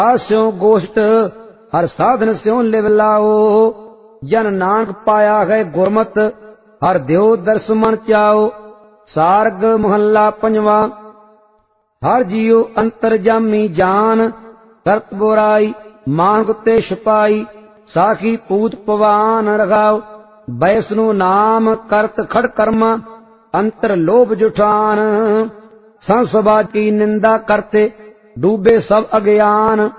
आस्यों गोष्ठ हर साधन स्यों लिव लाओ। जन नानक पाया है गुरमत हर देव दर्श मन चाओ। सारग महला पंजवा। हर जियो अंतर जामी जान करत बुराई मानग ते छुपाई। साखी पूत पवान रखाओ वैष्णु नाम करत खड़ कर्मा अंतर लोभ जुठान। संसभा की निंदा करते डूबे सब अज्ञान।